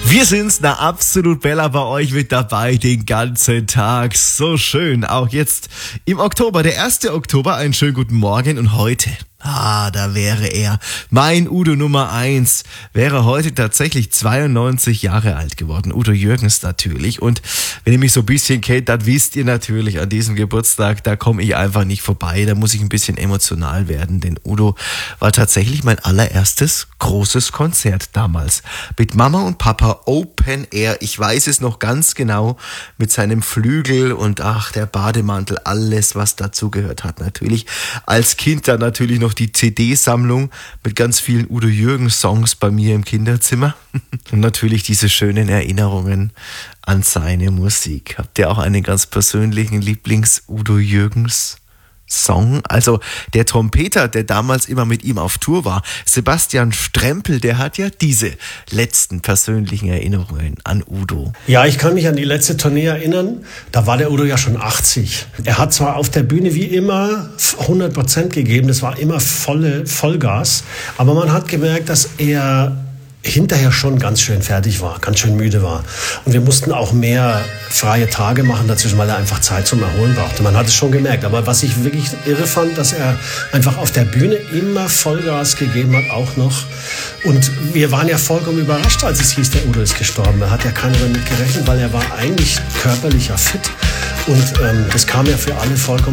Wir sind's, na absolut Bella bei euch mit dabei den ganzen Tag. So schön, auch jetzt im Oktober, der 1. Oktober, einen schönen guten Morgen und heute. Da wäre er. Mein Udo Nummer 1 wäre heute tatsächlich 92 Jahre alt geworden. Udo Jürgens natürlich. Und wenn ihr mich so ein bisschen kennt, dann wisst ihr natürlich, an diesem Geburtstag, da komme ich einfach nicht vorbei. Da muss ich ein bisschen emotional werden, denn Udo war tatsächlich mein allererstes großes Konzert damals. Mit Mama und Papa Open Air. Ich weiß es noch ganz genau, mit seinem Flügel und der Bademantel, alles was dazugehört hat natürlich. Als Kind dann natürlich noch die CD-Sammlung mit ganz vielen Udo Jürgens Songs bei mir im Kinderzimmer und natürlich diese schönen Erinnerungen an seine Musik. Habt ihr auch einen ganz persönlichen Lieblings-Udo Jürgens Song? Also der Trompeter, der damals immer mit ihm auf Tour war, Sebastian Strempel, der hat ja diese letzten persönlichen Erinnerungen an Udo. Ja, ich kann mich an die letzte Tournee erinnern. Da war der Udo ja schon 80. Er hat zwar auf der Bühne wie immer 100% gegeben, das war immer Vollgas, aber man hat gemerkt, dass er hinterher schon ganz schön fertig war, ganz schön müde war. Und wir mussten auch mehr freie Tage machen dazwischen, weil er einfach Zeit zum Erholen brauchte. Man hat es schon gemerkt. Aber was ich wirklich irre fand, dass er einfach auf der Bühne immer Vollgas gegeben hat, auch noch. Und wir waren ja vollkommen überrascht, als es hieß, der Udo ist gestorben. Da hat ja keiner damit gerechnet, weil er war eigentlich körperlich ja fit. Und das kam ja für alle vollkommen